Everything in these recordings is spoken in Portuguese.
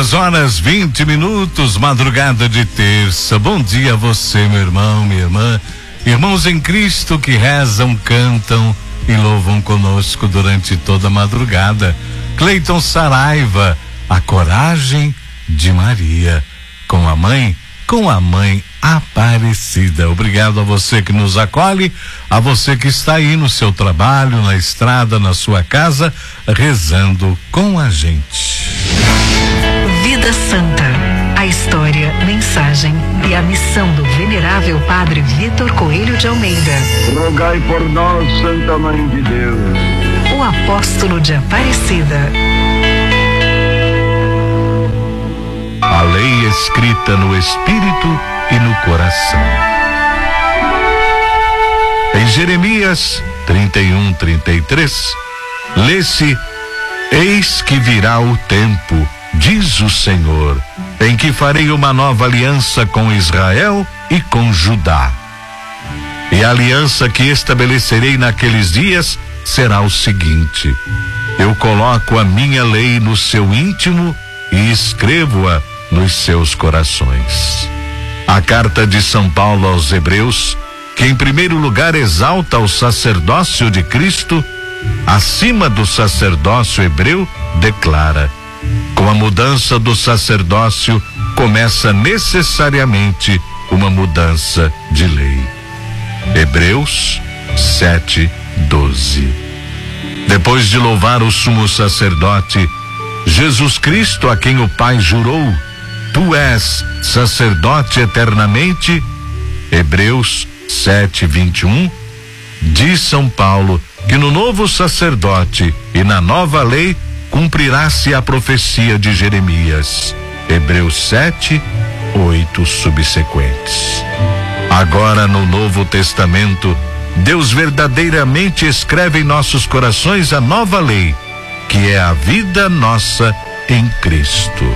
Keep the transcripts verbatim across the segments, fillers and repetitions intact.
dez horas vinte minutos, madrugada de terça. Bom dia a você, meu irmão, minha irmã. Irmãos em Cristo que rezam, cantam e louvam conosco durante toda a madrugada. Cleiton Saraiva, a coragem de Maria. Com a mãe, com a mãe Aparecida. Obrigado a você que nos acolhe, a você que está aí no seu trabalho, na estrada, na sua casa, rezando com a gente. Vida Santa, a história, mensagem e a missão do venerável Padre Vitor Coelho de Almeida. Rogai por nós, Santa Mãe de Deus. O apóstolo de Aparecida. A lei escrita no Espírito e no coração. Em Jeremias trinta e um, trinta e três, lê-se: eis que virá o tempo, diz o Senhor, em que farei uma nova aliança com Israel e com Judá. E a aliança que estabelecerei naqueles dias será o seguinte: eu coloco a minha lei no seu íntimo e escrevo-a nos seus corações. A carta de São Paulo aos Hebreus, que em primeiro lugar exalta o sacerdócio de Cristo, acima do sacerdócio hebreu, declara: com a mudança do sacerdócio começa necessariamente uma mudança de lei. Hebreus sete, doze. Depois de louvar o sumo sacerdote, Jesus Cristo, a quem o Pai jurou: tu és sacerdote eternamente, Hebreus sete, vinte e um, diz São Paulo que no novo sacerdote e na nova lei cumprirá-se a profecia de Jeremias, Hebreus sete, oito subsequentes. Agora no Novo Testamento, Deus verdadeiramente escreve em nossos corações a nova lei, que é a vida nossa em Cristo.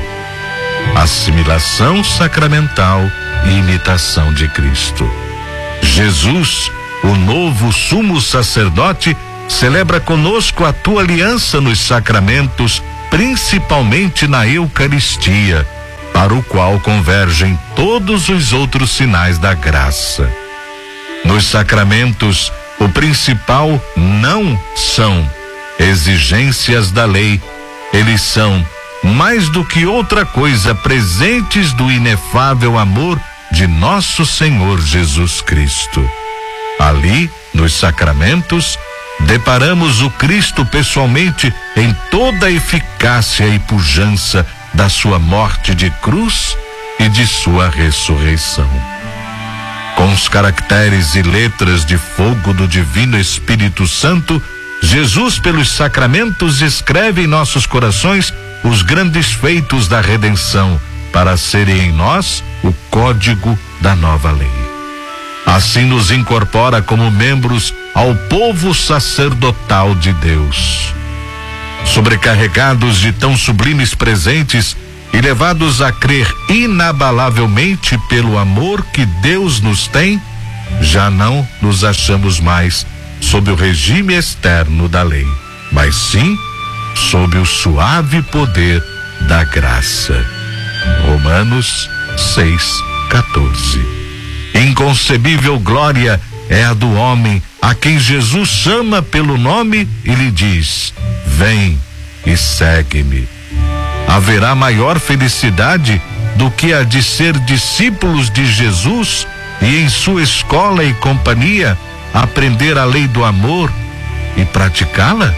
Assimilação sacramental e imitação de Cristo. Jesus, o novo sumo sacerdote, celebra conosco a tua aliança nos sacramentos, principalmente na Eucaristia, para o qual convergem todos os outros sinais da graça. Nos sacramentos, o principal não são exigências da lei, eles são, mais do que outra coisa, presentes do inefável amor de nosso Senhor Jesus Cristo. Ali, nos sacramentos, deparamos o Cristo pessoalmente em toda a eficácia e pujança da sua morte de cruz e de sua ressurreição. Com os caracteres e letras de fogo do Divino Espírito Santo, Jesus, pelos sacramentos, escreve em nossos corações os grandes feitos da redenção, para serem em nós o código da nova lei. Assim nos incorpora como membros ao povo sacerdotal de Deus. Sobrecarregados de tão sublimes presentes e levados a crer inabalavelmente pelo amor que Deus nos tem, já não nos achamos mais sob o regime externo da lei, mas sim sob o suave poder da graça. Romanos seis, quatorze. Inconcebível glória é a do homem a quem Jesus chama pelo nome e lhe diz: vem e segue-me. Haverá maior felicidade do que a de ser discípulos de Jesus e em sua escola e companhia aprender a lei do amor e praticá-la?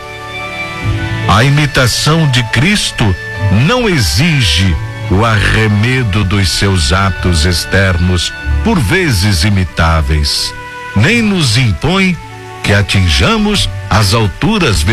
A imitação de Cristo não exige o arremedo dos seus atos externos, por vezes imitáveis, nem nos impõe que atinjamos as alturas